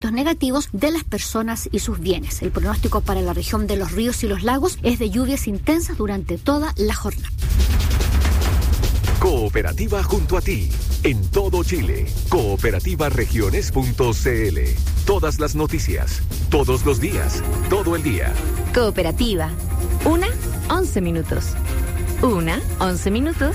efectos negativos de las personas y sus bienes. El pronóstico para la región de los ríos y los lagos es de lluvias intensas durante toda la jornada. Cooperativa junto a ti, en todo Chile. Cooperativaregiones.cl. Todas las noticias, todos los días, todo el día. Cooperativa. 11 minutos. 11 minutos.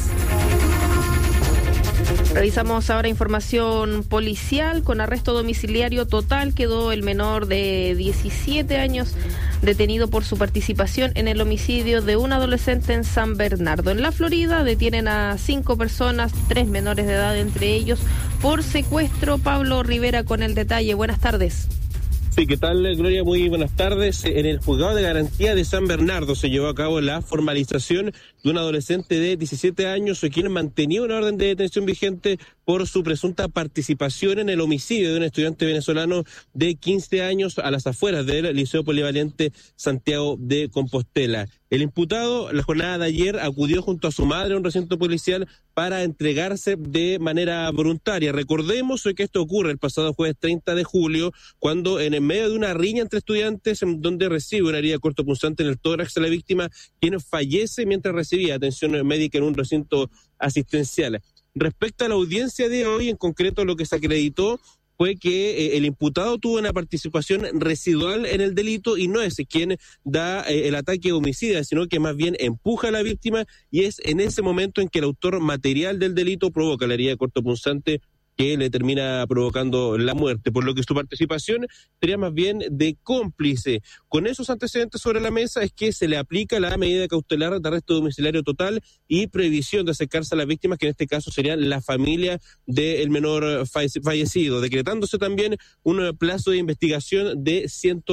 Revisamos ahora información policial. Con arresto domiciliario total quedó el menor de 17 años detenido por su participación en el homicidio de un adolescente en San Bernardo. En la Florida detienen a 5 personas, 3 menores de edad entre ellos, por secuestro. Pablo Rivera con el detalle. Buenas tardes. Sí, ¿qué tal, Gloria? Muy buenas tardes. En el Juzgado de Garantía de San Bernardo se llevó a cabo la formalización de un adolescente de 17 años, quien mantenía una orden de detención vigente por su presunta participación en el homicidio de un estudiante venezolano de 15 años a las afueras del Liceo Polivalente Santiago de Compostela. El imputado, la jornada de ayer, acudió junto a su madre a un recinto policial para entregarse de manera voluntaria. Recordemos que esto ocurre el pasado jueves 30 de julio, cuando en medio de una riña entre estudiantes, en donde recibe una herida cortopunzante en el tórax de la víctima, quien fallece mientras recibía atención médica en un recinto asistencial. Respecto a la audiencia de hoy, en concreto lo que se acreditó fue que el imputado tuvo una participación residual en el delito y no es quien da el ataque homicida, sino que más bien empuja a la víctima, y es en ese momento en que el autor material del delito provoca la herida cortopunzante que le termina provocando la muerte, por lo que su participación sería más bien de cómplice. Con esos antecedentes sobre la mesa es que se le aplica la medida cautelar de arresto domiciliario total y prohibición de acercarse a las víctimas, que en este caso sería la familia del menor fallecido, decretándose también un plazo de investigación de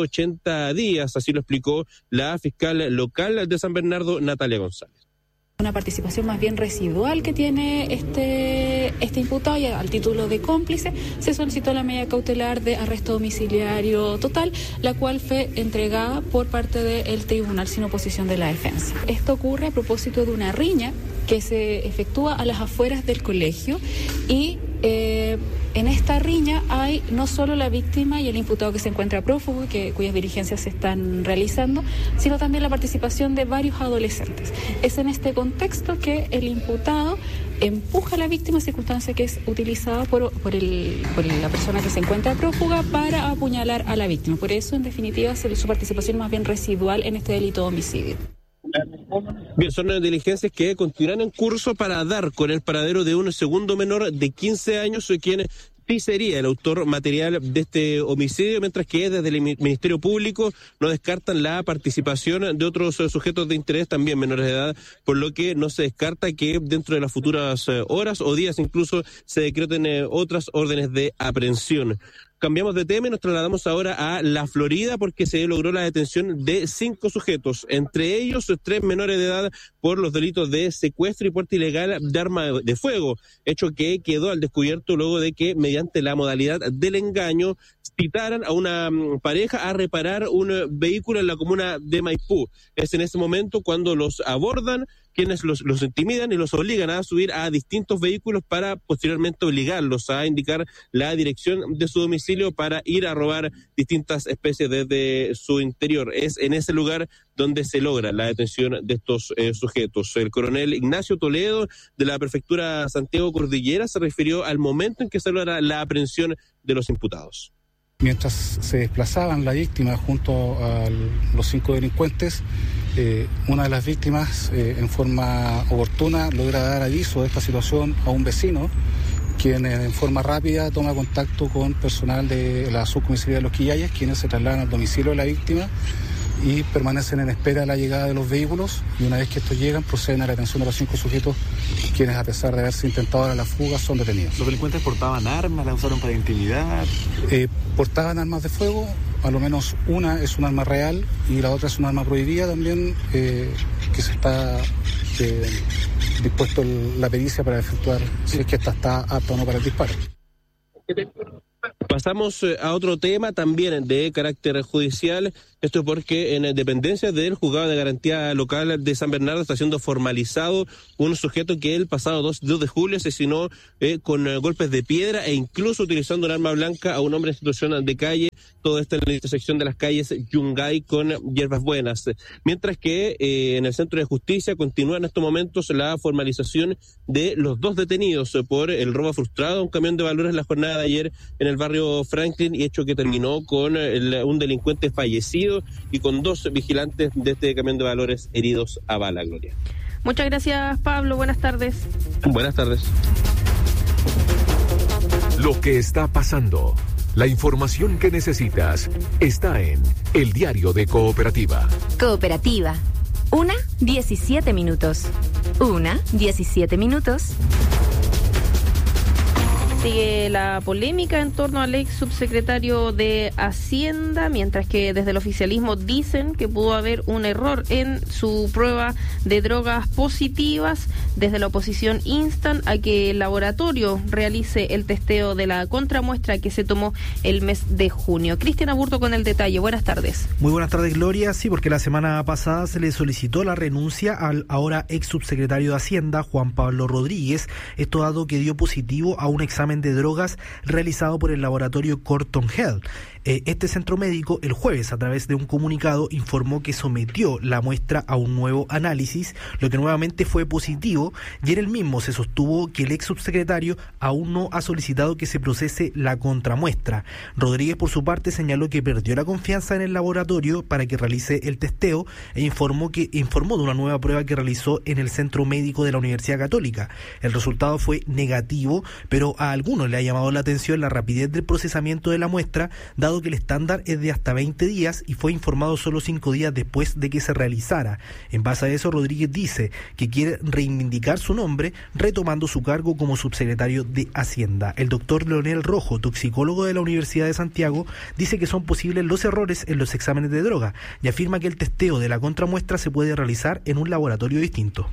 180 días, así lo explicó la fiscal local de San Bernardo, Natalia González. Una participación más bien residual que tiene este imputado, y al título de cómplice se solicitó la medida cautelar de arresto domiciliario total, la cual fue entregada por parte del tribunal sin oposición de la defensa. Esto ocurre a propósito de una riña que se efectúa a las afueras del colegio, y en esta riña hay no solo la víctima y el imputado que se encuentra prófugo, cuyas diligencias se están realizando, sino también la participación de varios adolescentes. Es en este contexto que el imputado empuja a la víctima, circunstancia que es utilizada por la persona que se encuentra prófuga para apuñalar a la víctima. Por eso, en definitiva, su participación es más bien residual en este delito de homicidio. Bien, son diligencias que continuarán en curso para dar con el paradero de un segundo menor de 15 años, quien sí sería el autor material de este homicidio, mientras que desde el Ministerio Público no descartan la participación de otros sujetos de interés, también menores de edad, por lo que no se descarta que dentro de las futuras horas o días incluso se decreten otras órdenes de aprehensión. Cambiamos de tema y nos trasladamos ahora a la Florida, porque se logró la detención de 5 sujetos, entre ellos 3 menores de edad, por los delitos de secuestro y porte ilegal de arma de fuego, hecho que quedó al descubierto luego de que, mediante la modalidad del engaño, citaran a una pareja a reparar un vehículo en la comuna de Maipú. Es en ese momento cuando los abordan, quienes los intimidan y los obligan a subir a distintos vehículos para posteriormente obligarlos a indicar la dirección de su domicilio para ir a robar distintas especies desde su interior. Es en ese lugar donde se logra la detención de estos sujetos. El coronel Ignacio Toledo, de la prefectura Santiago Cordillera, se refirió al momento en que se logra la aprehensión de los imputados. Mientras se desplazaban la víctima junto a los 5 delincuentes, una de las víctimas, en forma oportuna, logra dar aviso de esta situación a un vecino, quien en forma rápida toma contacto con personal de la subcomisaría de Los Quillayes, quienes se trasladan al domicilio de la víctima y permanecen en espera de la llegada de los vehículos, y una vez que estos llegan proceden a la detención de los 5 sujetos, quienes, a pesar de haberse intentado dar la fuga, son detenidos. ¿Los delincuentes portaban armas, las usaron para intimidar? Portaban armas de fuego, a lo menos una es un arma real y la otra es un arma prohibida también, que se está dispuesto la pericia para efectuar si es que esta está apta o no para el disparo. Pasamos a otro tema también de carácter judicial. Esto es porque en dependencias del Juzgado de Garantía Local de San Bernardo está siendo formalizado un sujeto que el pasado 2 de julio asesinó con golpes de piedra e incluso utilizando un arma blanca a un hombre en situación de calle todo esto en la intersección de las calles Yungay con Hierbas Buenas. Mientras que en el Centro de Justicia continúa en estos momentos la formalización de los 2 detenidos por el robo frustrado a un camión de valores la jornada de ayer en el barrio Franklin, y hecho que terminó con un delincuente fallecido y con 2 vigilantes de este camión de valores heridos a bala, Gloria. Muchas gracias, Pablo. Buenas tardes. Buenas tardes. Lo que está pasando. La información que necesitas está en El Diario de Cooperativa. Cooperativa. 1:17 minutos. 1:17 minutos. Sigue la polémica en torno al ex subsecretario de Hacienda, mientras que desde el oficialismo dicen que pudo haber un error en su prueba de drogas positivas. Desde la oposición instan a que el laboratorio realice el testeo de la contramuestra que se tomó el mes de junio. Cristian Aburto con el detalle. Buenas tardes. Muy buenas tardes, Gloria. Sí, porque la semana pasada se le solicitó la renuncia al ahora ex subsecretario de Hacienda, Juan Pablo Rodríguez, esto dado que dio positivo a un examen de drogas realizado por el laboratorio Corton Health. Este centro médico el jueves, a través de un comunicado, informó que sometió la muestra a un nuevo análisis, lo que nuevamente fue positivo, y en el mismo se sostuvo que el ex subsecretario aún no ha solicitado que se procese la contramuestra. Rodríguez, por su parte, señaló que perdió la confianza en el laboratorio para que realice el testeo e informó de una nueva prueba que realizó en el centro médico de la Universidad Católica. El resultado fue negativo, pero a algunos le ha llamado la atención la rapidez del procesamiento de la muestra, dado que el estándar es de hasta 20 días y fue informado solo 5 días después de que se realizara. En base a eso, Rodríguez dice que quiere reivindicar su nombre, retomando su cargo como subsecretario de Hacienda. El doctor Leonel Rojo, toxicólogo de la Universidad de Santiago, dice que son posibles los errores en los exámenes de droga y afirma que el testeo de la contramuestra se puede realizar en un laboratorio distinto.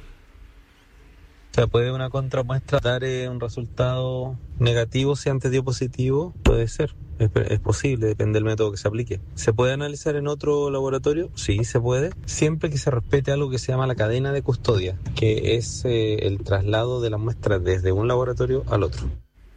O sea, ¿puede una contramuestra dar un resultado negativo si antes dio positivo? Puede ser, es posible, depende del método que se aplique. ¿Se puede analizar en otro laboratorio? Sí, se puede, siempre que se respete algo que se llama la cadena de custodia, que es el traslado de la muestra desde un laboratorio al otro.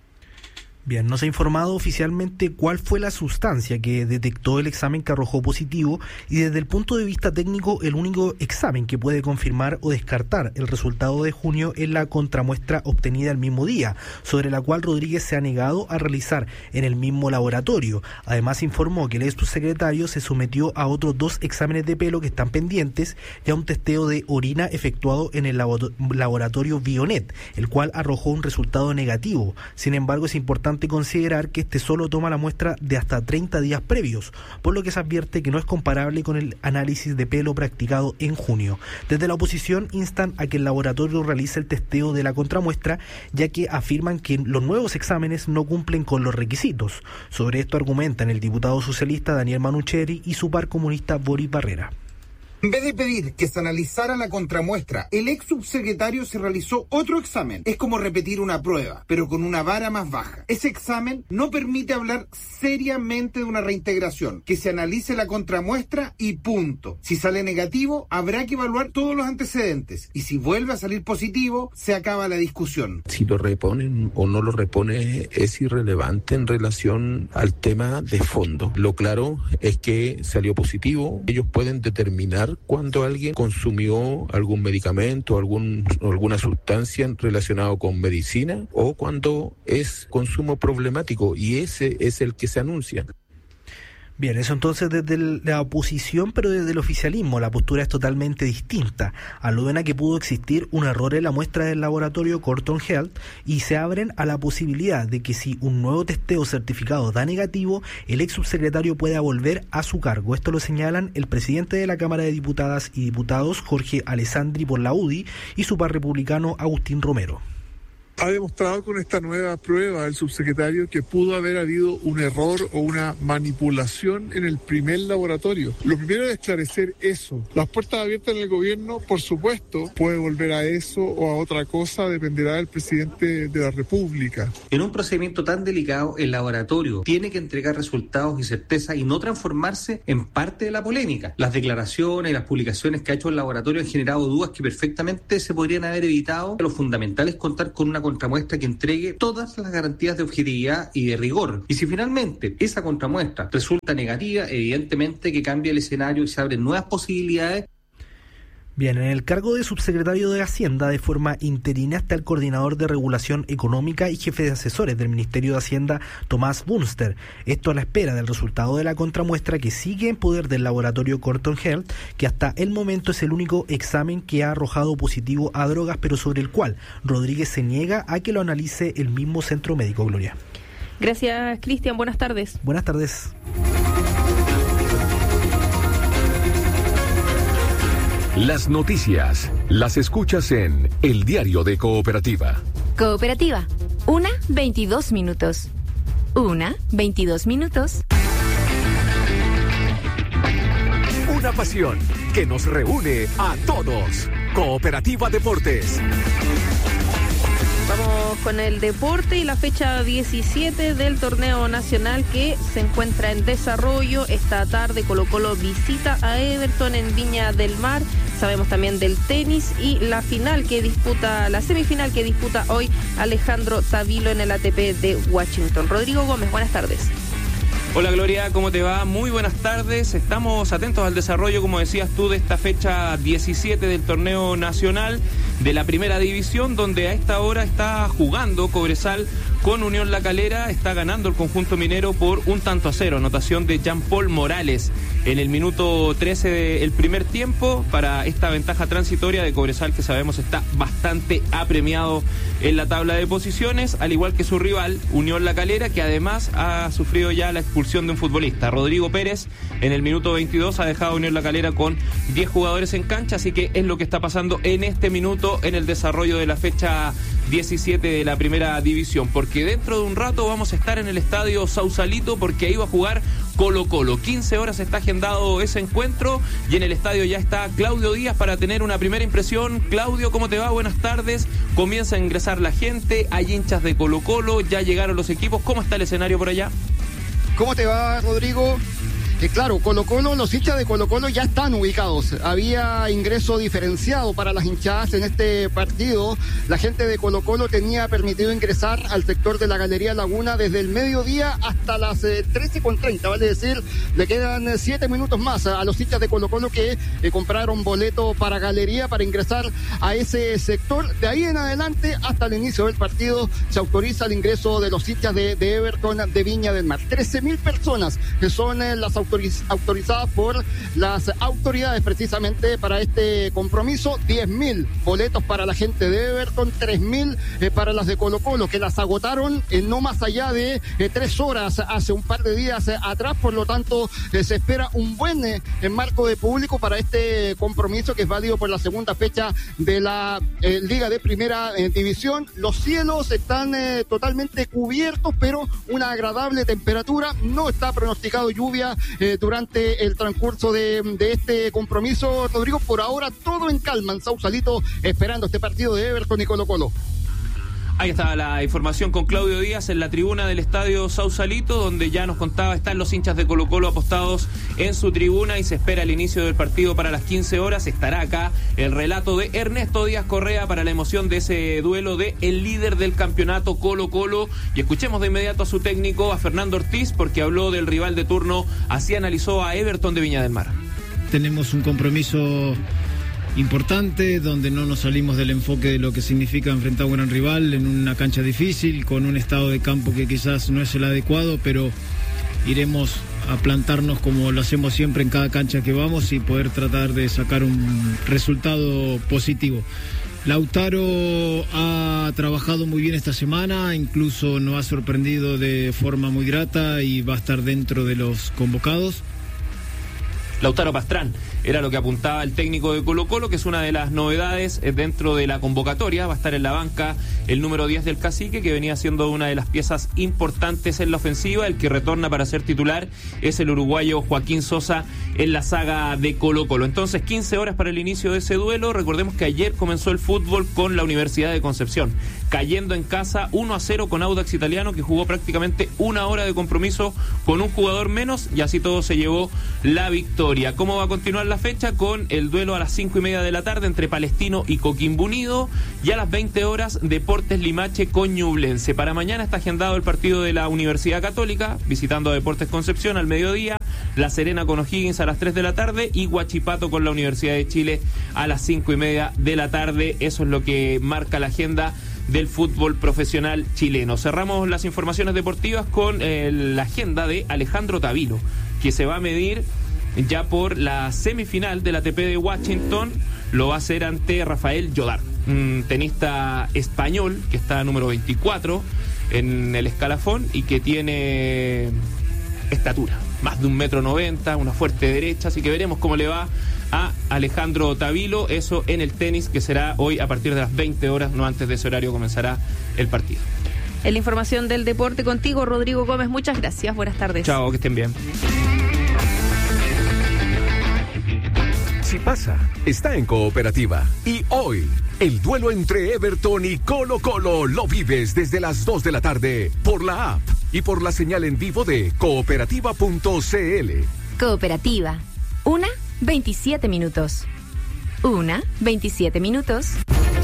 Bien, no se ha informado oficialmente cuál fue la sustancia que detectó el examen que arrojó positivo, y desde el punto de vista técnico el único examen que puede confirmar o descartar el resultado de junio es la contramuestra obtenida el mismo día, sobre la cual Rodríguez se ha negado a realizar en el mismo laboratorio. Además informó que el ex subsecretario se sometió a otros 2 exámenes de pelo que están pendientes y a un testeo de orina efectuado en el laboratorio Bionet, el cual arrojó un resultado negativo. Sin embargo, es importante considerar que este solo toma la muestra de hasta 30 días previos, por lo que se advierte que no es comparable con el análisis de pelo practicado en junio. Desde la oposición instan a que el laboratorio realice el testeo de la contramuestra, ya que afirman que los nuevos exámenes no cumplen con los requisitos. Sobre esto argumentan el diputado socialista Daniel Manucheri y su par comunista Boris Barrera. En vez de pedir que se analizara la contramuestra, el ex subsecretario se realizó otro examen. Es como repetir una prueba, pero con una vara más baja. Ese examen no permite hablar seriamente de una reintegración. Que se analice la contramuestra y punto. Si sale negativo, habrá que evaluar todos los antecedentes. Y si vuelve a salir positivo, se acaba la discusión. Si lo reponen o no lo repone es irrelevante en relación al tema de fondo. Lo claro es que salió positivo. Ellos pueden determinar cuando alguien consumió algún medicamento, alguna sustancia relacionada con medicina, o cuando es consumo problemático, y ese es el que se anuncia. Bien, eso entonces desde la oposición, pero desde el oficialismo la postura es totalmente distinta. Aluden a que pudo existir un error en la muestra del laboratorio Corton Health y se abren a la posibilidad de que si un nuevo testeo certificado da negativo, el ex subsecretario pueda volver a su cargo. Esto lo señalan el presidente de la Cámara de Diputadas y Diputados, Jorge Alessandri por la UDI, y su par republicano Agustín Romero. Ha demostrado con esta nueva prueba el subsecretario que pudo haber habido un error o una manipulación en el primer laboratorio. Lo primero es esclarecer eso. Las puertas abiertas en el gobierno, por supuesto, puede volver a eso o a otra cosa, dependerá del presidente de la República. En un procedimiento tan delicado, el laboratorio tiene que entregar resultados y certeza y no transformarse en parte de la polémica. Las declaraciones y las publicaciones que ha hecho el laboratorio han generado dudas que perfectamente se podrían haber evitado. Lo fundamental es contar con una contramuestra que entregue todas las garantías de objetividad y de rigor. Y si finalmente esa contramuestra resulta negativa, evidentemente que cambia el escenario y se abren nuevas posibilidades. Bien, en el cargo de subsecretario de Hacienda, de forma interina, está el coordinador de regulación económica y jefe de asesores del Ministerio de Hacienda, Tomás Bunster. Esto a la espera del resultado de la contramuestra que sigue en poder del laboratorio Corton Health, que hasta el momento es el único examen que ha arrojado positivo a drogas, pero sobre el cual Rodríguez se niega a que lo analice el mismo centro médico. Gloria. Gracias, Cristian. Buenas tardes. Buenas tardes. Las noticias las escuchas en El Diario de Cooperativa. Cooperativa, 1:22 minutos. 1:22 minutos. Una pasión que nos reúne a todos. Cooperativa Deportes. Vamos con el deporte y la fecha 17 del torneo nacional que se encuentra en desarrollo. Esta tarde Colo-Colo visita a Everton en Viña del Mar. Sabemos también del tenis y la semifinal que disputa hoy Alejandro Tavilo en el ATP de Washington. Rodrigo Gómez, buenas tardes. Hola Gloria, ¿cómo te va? Muy buenas tardes. Estamos atentos al desarrollo, como decías tú, de esta fecha 17 del torneo nacional de la primera división, donde a esta hora está jugando Cobresal con Unión La Calera. Está ganando el conjunto minero por 1-0, anotación de Jean-Paul Morales en el minuto 13 del primer tiempo, para esta ventaja transitoria de Cobresal, que sabemos está bastante apremiado en la tabla de posiciones, al igual que su rival Unión La Calera, que además ha sufrido ya la expulsión de un futbolista. Rodrigo Pérez en el minuto 22 ha dejado a Unión La Calera con 10 jugadores en cancha, así que es lo que está pasando en este minuto en el desarrollo de la fecha 17 de la primera división, porque dentro de un rato vamos a estar en el estadio Sausalito, porque ahí va a jugar Colo-Colo. 15 horas está agendado ese encuentro y en el estadio ya está Claudio Díaz para tener una primera impresión. Claudio, ¿cómo te va? Buenas tardes. Comienza a ingresar la gente, hay hinchas de Colo-Colo, ya llegaron los equipos. ¿Cómo está el escenario por allá? ¿Cómo te va, Rodrigo? Claro, Colo-Colo, los hinchas de Colo-Colo ya están ubicados. Había ingreso diferenciado para las hinchadas en este partido. La gente de Colo-Colo tenía permitido ingresar al sector de la Galería Laguna desde el mediodía hasta las 13:30, vale decir, le quedan 7 minutos más a los hinchas de Colo-Colo que compraron boleto para Galería para ingresar a ese sector. De ahí en adelante, hasta el inicio del partido, se autoriza el ingreso de los hinchas de Everton de Viña del Mar. 13.000 personas que son las autorizadas por las autoridades precisamente para este compromiso. 10.000 boletos para la gente de Everton, 3.000 para las de Colo-Colo, que las agotaron en no más allá de 3 horas hace un par de días atrás. Por lo tanto, se espera un buen marco de público para este compromiso, que es válido por la segunda fecha de la Liga de Primera División. Los cielos están totalmente cubiertos, pero una agradable temperatura. No está pronosticado lluvia durante el transcurso de este compromiso, Rodrigo. Por ahora todo en calma en Sausalito, esperando este partido de Everton y Colo-Colo. Ahí está la información con Claudio Díaz en la tribuna del estadio Sausalito, donde ya nos contaba, están los hinchas de Colo-Colo apostados en su tribuna y se espera el inicio del partido para las 15 horas. Estará acá el relato de Ernesto Díaz Correa para la emoción de ese duelo de el líder del campeonato, Colo-Colo. Y escuchemos de inmediato a su técnico, a Fernando Ortiz, porque habló del rival de turno, así analizó a Everton de Viña del Mar. Tenemos un compromiso importante, donde no nos salimos del enfoque de lo que significa enfrentar a un gran rival en una cancha difícil, con un estado de campo que quizás no es el adecuado, pero iremos a plantarnos como lo hacemos siempre en cada cancha que vamos y poder tratar de sacar un resultado positivo. Lautaro ha trabajado muy bien esta semana, incluso nos ha sorprendido de forma muy grata y va a estar dentro de los convocados. Lautaro Pastrán era lo que apuntaba el técnico de Colo-Colo, que es una de las novedades dentro de la convocatoria. Va a estar en la banca el número 10 del Cacique, que venía siendo una de las piezas importantes en la ofensiva. El que retorna para ser titular es el uruguayo Joaquín Sosa en la saga de Colo-Colo. Entonces, 15 horas para el inicio de ese duelo. Recordemos que ayer comenzó el fútbol con la Universidad de Concepción, cayendo en casa 1-0 con Audax Italiano, que jugó prácticamente una hora de compromiso con un jugador menos, y así todo se llevó la victoria. Gloria. ¿Cómo va a continuar la fecha? Con el duelo a las 5:30 de la tarde entre Palestino y Coquimbo Unido, y a las 20 horas Deportes Limache con Ñublense. Para mañana está agendado el partido de la Universidad Católica, visitando a Deportes Concepción al mediodía, La Serena con O'Higgins a las 3 de la tarde y Huachipato con la Universidad de Chile a las 5:30 de la tarde. Eso es lo que marca la agenda del fútbol profesional chileno. Cerramos las informaciones deportivas con la agenda de Alejandro Tavilo, que se va a medir ya por la semifinal del ATP de Washington. Lo va a hacer ante Rafael Llodar, un tenista español que está número 24 en el escalafón y que tiene estatura, más de 1,90 m, una fuerte derecha, así que veremos cómo le va a Alejandro Tavilo, eso en el tenis, que será hoy a partir de las 20 horas, no antes de ese horario comenzará el partido. En la información del deporte contigo, Rodrigo Gómez, muchas gracias, buenas tardes. Chao, que estén bien. Si pasa, está en Cooperativa. Y hoy, el duelo entre Everton y Colo-Colo lo vives desde las 2 de la tarde por la app y por la señal en vivo de cooperativa.cl. Cooperativa. 1:27 minutos. 1:27 minutos.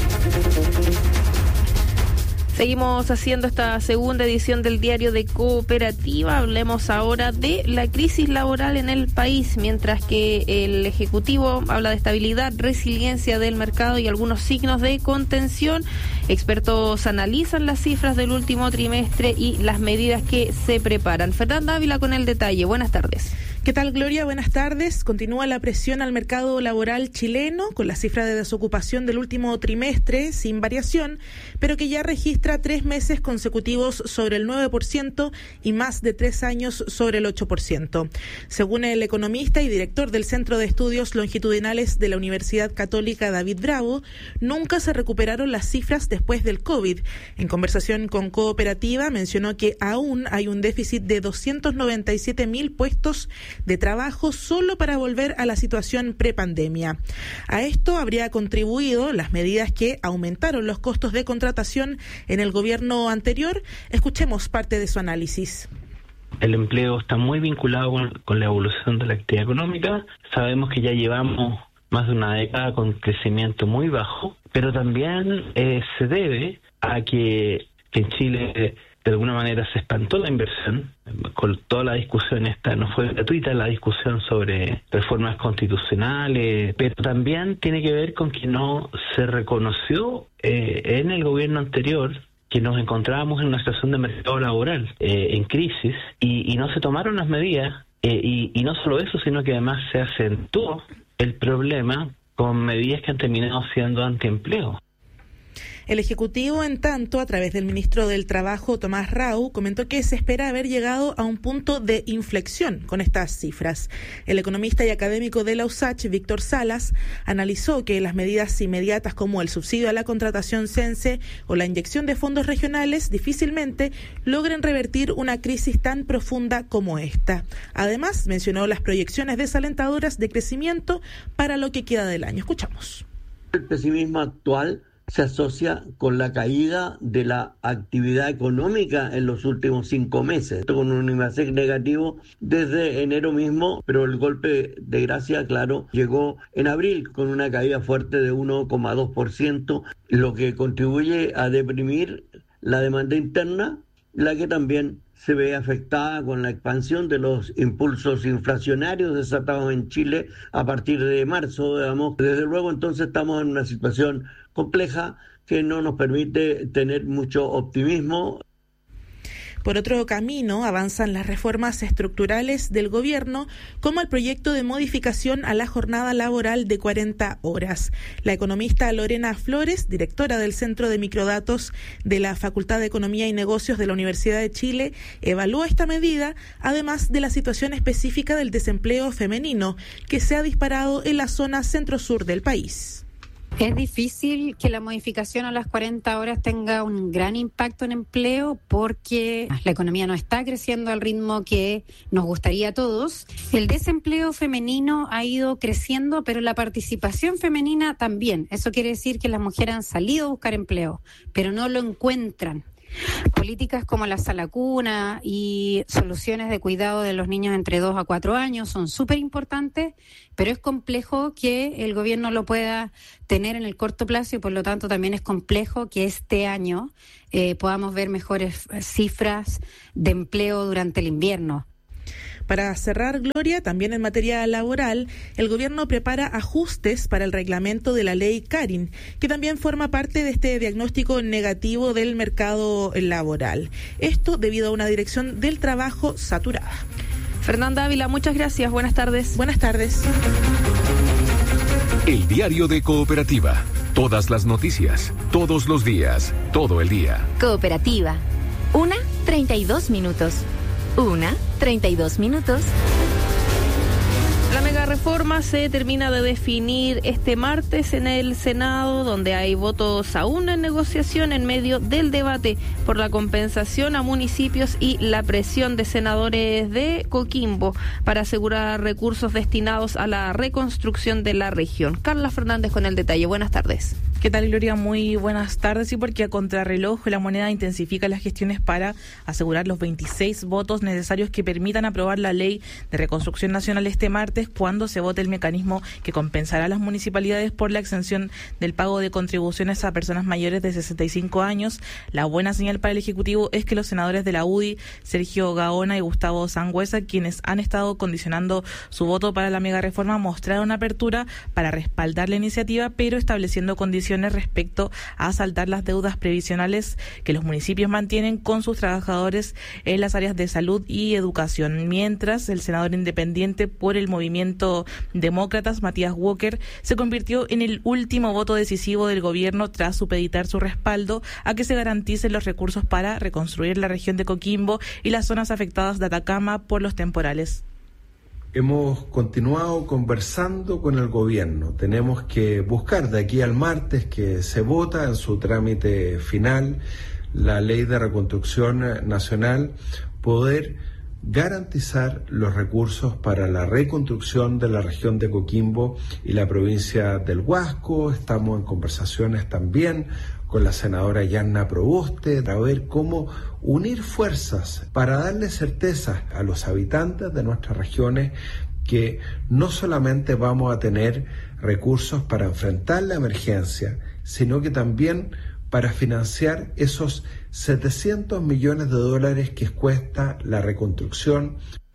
Seguimos haciendo esta segunda edición del diario de Cooperativa. Hablemos ahora de la crisis laboral en el país, mientras que el Ejecutivo habla de estabilidad, resiliencia del mercado y algunos signos de contención. Expertos analizan las cifras del último trimestre y las medidas que se preparan. Fernanda Ávila con el detalle. Buenas tardes. ¿Qué tal, Gloria? Buenas tardes. Continúa la presión al mercado laboral chileno, con la cifra de desocupación del último trimestre sin variación, pero que ya registra 3 meses consecutivos sobre el 9% y más de 3 años sobre el 8%. Según el economista y director del Centro de Estudios Longitudinales de la Universidad Católica, David Bravo, nunca se recuperaron las cifras después del COVID. En conversación con Cooperativa, mencionó que aún hay un déficit de 297.000 puestos de trabajo solo para volver a la situación prepandemia. A esto habría contribuido las medidas que aumentaron los costos de contratación en el gobierno anterior. Escuchemos parte de su análisis. El empleo está muy vinculado con la evolución de la actividad económica. Sabemos que ya llevamos más de una década con crecimiento muy bajo, pero también se debe a que en Chile de alguna manera se espantó la inversión. Con toda la discusión esta, no fue gratuita la discusión sobre reformas constitucionales, pero también tiene que ver con que no se reconoció en el gobierno anterior que nos encontrábamos en una situación de mercado laboral en crisis y no se tomaron las medidas y no solo eso, sino que además se acentuó el problema con medidas que han terminado siendo antiempleo. El Ejecutivo, en tanto, a través del ministro del Trabajo, Tomás Rau, comentó que se espera haber llegado a un punto de inflexión con estas cifras. El economista y académico de la USACH, Víctor Salas, analizó que las medidas inmediatas como el subsidio a la contratación CENSE o la inyección de fondos regionales difícilmente logren revertir una crisis tan profunda como esta. Además, mencionó las proyecciones desalentadoras de crecimiento para lo que queda del año. Escuchamos. El pesimismo actual se asocia con la caída de la actividad económica en los últimos 5 meses, con un IMASEC negativo desde enero mismo, pero el golpe de gracia, claro, llegó en abril con una caída fuerte de 1,2%, lo que contribuye a deprimir la demanda interna, la que también se ve afectada con la expansión de los impulsos inflacionarios desatados en Chile a partir de marzo, digamos. Desde luego, entonces estamos en una situación compleja que no nos permite tener mucho optimismo. Por otro camino, avanzan las reformas estructurales del gobierno, como el proyecto de modificación a la jornada laboral de 40 horas. La economista Lorena Flores, directora del Centro de Microdatos de la Facultad de Economía y Negocios de la Universidad de Chile, evalúa esta medida, además de la situación específica del desempleo femenino, que se ha disparado en la zona centro-sur del país. Es difícil que la modificación a las 40 horas tenga un gran impacto en empleo porque la economía no está creciendo al ritmo que nos gustaría a todos. El desempleo femenino ha ido creciendo, pero la participación femenina también. Eso quiere decir que las mujeres han salido a buscar empleo, pero no lo encuentran. Políticas como la sala cuna y soluciones de cuidado de los niños entre 2 a 4 años son súper importantes, pero es complejo que el gobierno lo pueda tener en el corto plazo y por lo tanto también es complejo que este año podamos ver mejores cifras de empleo durante el invierno. Para cerrar, Gloria, también en materia laboral, el gobierno prepara ajustes para el reglamento de la ley Karin, que también forma parte de este diagnóstico negativo del mercado laboral. Esto debido a una dirección del trabajo saturada. Fernanda Ávila, muchas gracias. Buenas tardes. Buenas tardes. El diario de Cooperativa. Todas las noticias, todos los días, todo el día. Cooperativa. 1:32 minutos. 1:32 minutos. La mega reforma se termina de definir este martes en el Senado, donde hay votos aún en negociación en medio del debate por la compensación a municipios y la presión de senadores de Coquimbo para asegurar recursos destinados a la reconstrucción de la región. Carla Fernández con el detalle. Buenas tardes. ¿Qué tal, Gloria? Muy buenas tardes. Sí, porque a contrarreloj la moneda intensifica las gestiones para asegurar los 26 votos necesarios que permitan aprobar la ley de reconstrucción nacional este martes, cuando se vote el mecanismo que compensará a las municipalidades por la exención del pago de contribuciones a personas mayores de 65 años. La buena señal para el Ejecutivo es que los senadores de la UDI, Sergio Gaona y Gustavo Sangüesa, quienes han estado condicionando su voto para la mega reforma, mostraron apertura para respaldar la iniciativa, pero estableciendo condiciones respecto a saldar las deudas previsionales que los municipios mantienen con sus trabajadores en las áreas de salud y educación. Mientras, el senador independiente por el Movimiento Demócratas, Matías Walker, se convirtió en el último voto decisivo del gobierno tras supeditar su respaldo a que se garanticen los recursos para reconstruir la región de Coquimbo y las zonas afectadas de Atacama por los temporales. Hemos continuado conversando con el gobierno. Tenemos que buscar de aquí al martes, que se vota en su trámite final la ley de reconstrucción nacional, poder garantizar los recursos para la reconstrucción de la región de Coquimbo y la provincia del Huasco. Estamos en conversaciones también con la senadora Yanna Proboste para ver cómo unir fuerzas para darle certeza a los habitantes de nuestras regiones que no solamente vamos a tener recursos para enfrentar la emergencia, sino que también para financiar esos $700 millones que cuesta la reconstrucción.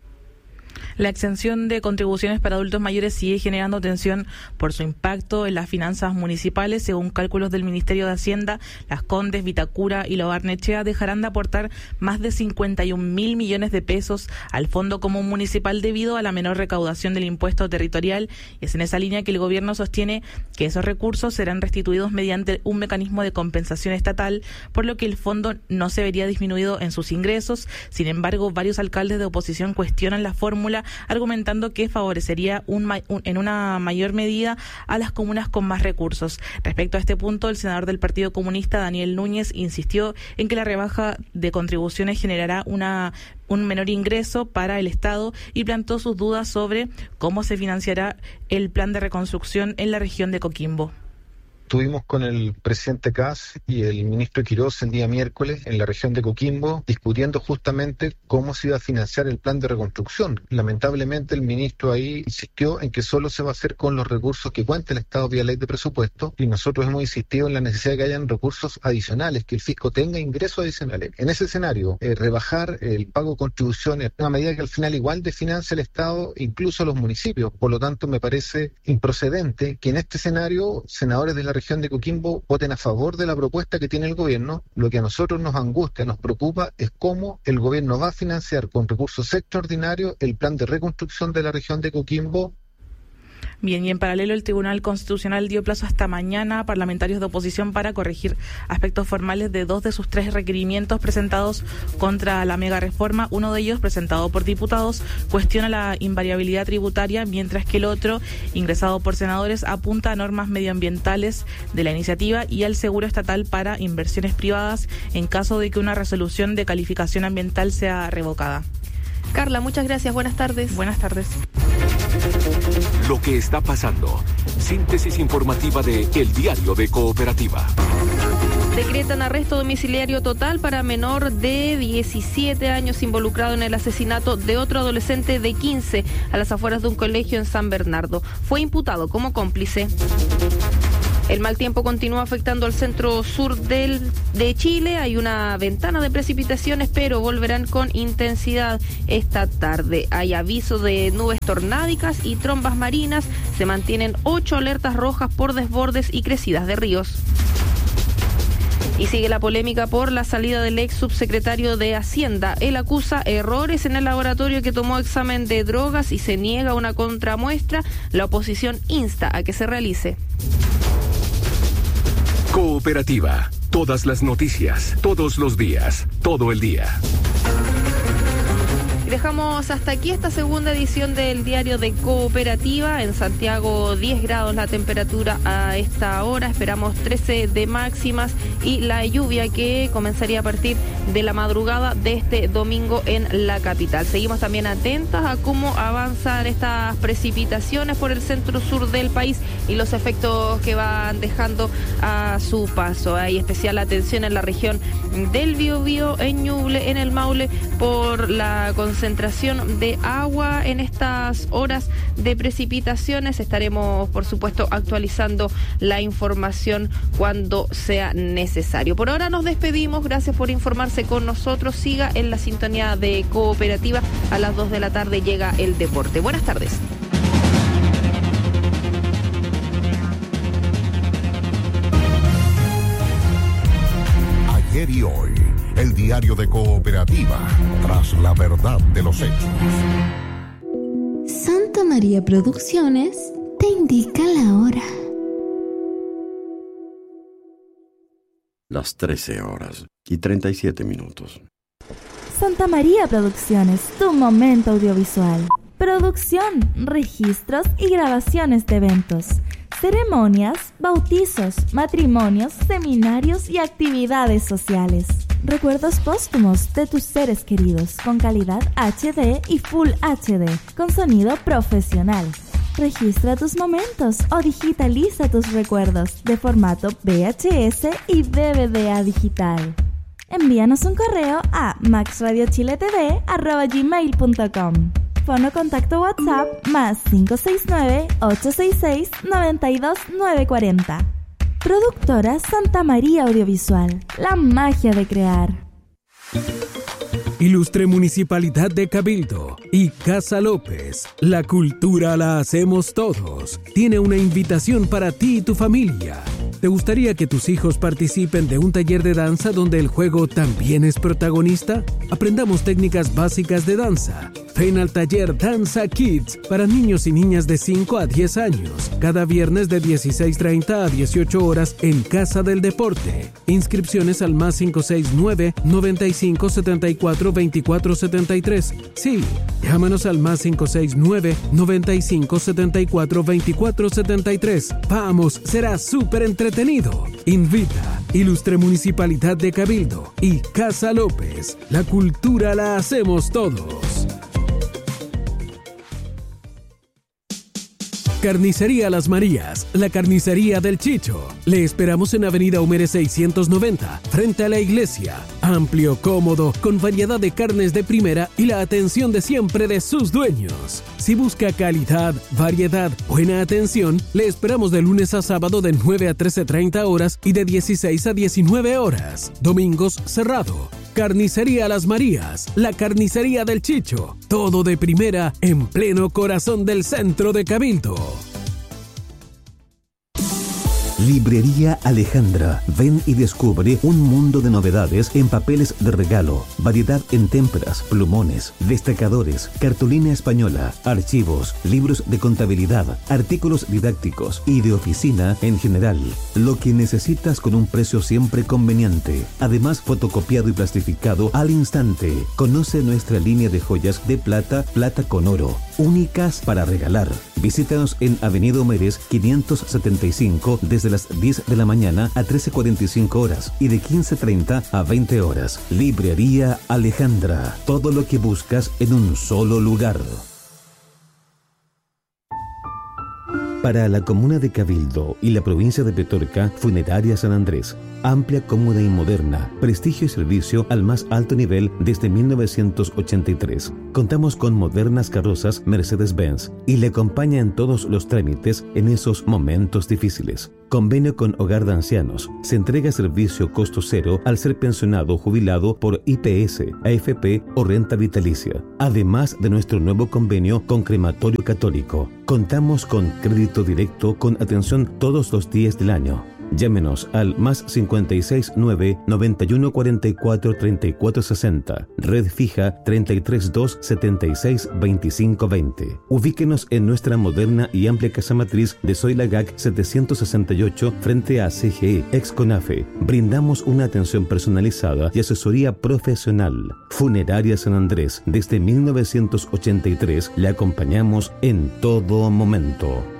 La exención de contribuciones para adultos mayores sigue generando tensión por su impacto en las finanzas municipales. Según cálculos del Ministerio de Hacienda, Las Condes, Vitacura y Lo Barnechea dejarán de aportar más de 51.000 millones de pesos al Fondo Común Municipal debido a la menor recaudación del impuesto territorial. Y es en esa línea que el gobierno sostiene que esos recursos serán restituidos mediante un mecanismo de compensación estatal, por lo que el fondo no se vería disminuido en sus ingresos. Sin embargo, varios alcaldes de oposición cuestionan la fórmula, argumentando que favorecería en una mayor medida a las comunas con más recursos. Respecto a este punto, el senador del Partido Comunista, Daniel Núñez, insistió en que la rebaja de contribuciones generará un menor ingreso para el Estado y planteó sus dudas sobre cómo se financiará el plan de reconstrucción en la región de Coquimbo. Estuvimos con el presidente Kast y el ministro Quirós el día miércoles en la región de Coquimbo discutiendo justamente cómo se iba a financiar el plan de reconstrucción. Lamentablemente el ministro ahí insistió en que solo se va a hacer con los recursos que cuenta el Estado vía ley de presupuesto, y nosotros hemos insistido en la necesidad de que hayan recursos adicionales, que el fisco tenga ingresos adicionales. En ese escenario, rebajar el pago de contribuciones, una medida que al final igual desfinancia el Estado, incluso a los municipios. Por lo tanto, me parece improcedente que en este escenario senadores de la región de Coquimbo voten a favor de la propuesta que tiene el gobierno. Lo que a nosotros nos angustia, nos preocupa, es cómo el gobierno va a financiar con recursos extraordinarios el plan de reconstrucción de la región de Coquimbo. Bien, y en paralelo el Tribunal Constitucional dio plazo hasta mañana a parlamentarios de oposición para corregir aspectos formales de 2 de sus 3 requerimientos presentados contra la mega reforma. Uno de ellos, presentado por diputados, cuestiona la invariabilidad tributaria, mientras que el otro, ingresado por senadores, apunta a normas medioambientales de la iniciativa y al seguro estatal para inversiones privadas en caso de que una resolución de calificación ambiental sea revocada. Carla, muchas gracias. Buenas tardes. Buenas tardes. Lo que está pasando. Síntesis informativa de El Diario de Cooperativa. Decretan arresto domiciliario total para menor de 17 años involucrado en el asesinato de otro adolescente de 15 a las afueras de un colegio en San Bernardo. Fue imputado como cómplice. El mal tiempo continúa afectando al centro sur de Chile. Hay una ventana de precipitaciones, pero volverán con intensidad esta tarde. Hay aviso de nubes tornádicas y trombas marinas. Se mantienen 8 alertas rojas por desbordes y crecidas de ríos. Y sigue la polémica por la salida del ex subsecretario de Hacienda. Él acusa errores en el laboratorio que tomó examen de drogas y se niega una contramuestra. La oposición insta a que se realice. Cooperativa. Todas las noticias, todos los días, todo el día. Y dejamos hasta aquí esta segunda edición del Diario de Cooperativa. En Santiago 10 grados la temperatura a esta hora, esperamos 13 de máximas y la lluvia que comenzaría a partir de la madrugada de este domingo en la capital. Seguimos también atentas a cómo avanzan estas precipitaciones por el centro sur del país y los efectos que van dejando a su paso. Hay especial atención en la región del Biobío, en Ñuble, en el Maule, por la concentración de agua en estas horas de precipitaciones. Estaremos, por supuesto, actualizando la información cuando sea necesario. Por ahora nos despedimos. Gracias por informarse con nosotros. Siga en la sintonía de Cooperativa. A las 2 de la tarde llega el deporte. Buenas tardes. Ayer y hoy, el diario de Cooperativa, tras la verdad de los hechos. Santa María Producciones te indica la hora. Las 13 horas y 37 minutos. Santa María Producciones, tu momento audiovisual. Producción, registros y grabaciones de eventos, ceremonias, bautizos, matrimonios, seminarios y actividades sociales. Recuerdos póstumos de tus seres queridos con calidad HD y Full HD, con sonido profesional. Registra tus momentos o digitaliza tus recuerdos de formato VHS y DVD a digital. Envíanos un correo a maxradiochiletv@gmail.com. Fono contacto WhatsApp más 569-866-92940. Productora Santa María Audiovisual. La magia de crear. Ilustre Municipalidad de Cabildo y Casa López, la cultura la hacemos todos. Tiene una invitación para ti y tu familia. ¿Te gustaría que tus hijos participen de un taller de danza donde el juego también es protagonista? Aprendamos técnicas básicas de danza. Ven al taller Danza Kids para niños y niñas de 5 a 10 años, cada viernes de 16:30 a 18 horas en Casa del Deporte. Inscripciones al más 569-9574-2473. Sí, llámanos al más 569-9574-2473. Vamos, será súper entretenido. Invita Ilustre Municipalidad de Cabildo y Casa López. La cultura la hacemos todos. Carnicería Las Marías, la carnicería del Chicho. Le esperamos en Avenida Humere 690, frente a la iglesia. Amplio, cómodo, con variedad de carnes de primera y la atención de siempre de sus dueños. Si busca calidad, variedad, buena atención, le esperamos de lunes a sábado de 9 a 13:30 horas y de 16 a 19 horas. Domingos cerrado. Carnicería Las Marías, la carnicería del Chicho. Todo de primera en pleno corazón del centro de Cabildo. Librería Alejandra. Ven y descubre un mundo de novedades en papeles de regalo, variedad en témperas, plumones, destacadores, cartulina española, archivos, libros de contabilidad, artículos didácticos y de oficina en general. Lo que necesitas con un precio siempre conveniente. Además, fotocopiado y plastificado al instante. Conoce nuestra línea de joyas de plata, plata con oro, únicas para regalar. Visítanos en Avenida Homeres 575 desde las 10 de la mañana a 13:45 horas y de 15:30 a 20 horas. Librería Alejandra. Todo lo que buscas en un solo lugar. Para la comuna de Cabildo y la provincia de Petorca, Funeraria San Andrés. Amplia, cómoda y moderna. Prestigio y servicio al más alto nivel desde 1983. Contamos con modernas carrozas Mercedes-Benz y le acompaña en todos los trámites en esos momentos difíciles. Convenio con Hogar de Ancianos. Se entrega servicio costo cero al ser pensionado o jubilado por IPS, AFP o renta vitalicia. Además de nuestro nuevo convenio con Crematorio Católico. Contamos con crédito directo con atención todos los días del año. Llámenos al más 569 91 44 34 60. Red fija 332 76 25 20. Ubíquenos en nuestra moderna y amplia casa matriz de Zoila GAC 768 frente a CGE Exconafe. Brindamos una atención personalizada y asesoría profesional. Funeraria San Andrés. Desde 1983 le acompañamos en todo momento.